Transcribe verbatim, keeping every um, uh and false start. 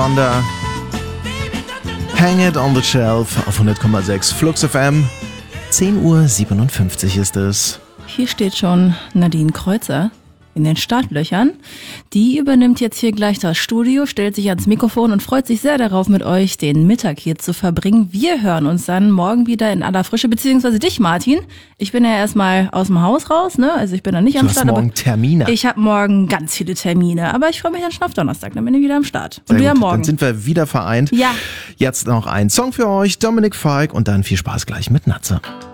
Under. Hang It on the Shelf auf hundert Komma sechs Flux F M. zehn Uhr siebenundfünfzig ist es. Hier steht schon Nadine Kreuzer in den Startlöchern. Die übernimmt jetzt hier gleich das Studio, stellt sich ans Mikrofon und freut sich sehr darauf, mit euch den Mittag hier zu verbringen. Wir hören uns dann morgen wieder in aller Frische, beziehungsweise dich, Martin. Ich bin ja erstmal aus dem Haus raus, ne? Also ich bin da nicht am Du hast Start. morgen Termine. Ich habe morgen ganz viele Termine, aber ich freue mich an Schnaufdonnerstag, dann bin ich wieder am Start. Und Sehr du ja gut. morgen. Dann sind wir wieder vereint. Ja. Jetzt noch ein Song für euch, Dominic Fike, und dann viel Spaß gleich mit Natze.